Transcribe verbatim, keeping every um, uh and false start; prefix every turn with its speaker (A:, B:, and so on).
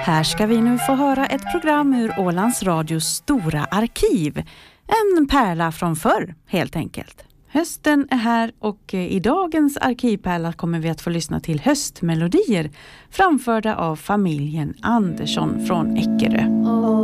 A: Här ska vi nu få höra ett program ur Ålands Radios stora arkiv. En pärla från förr, helt enkelt. Hösten är här och i dagens arkivpärla kommer vi att få lyssna till höstmelodier framförda av familjen Andersson från Eckerö.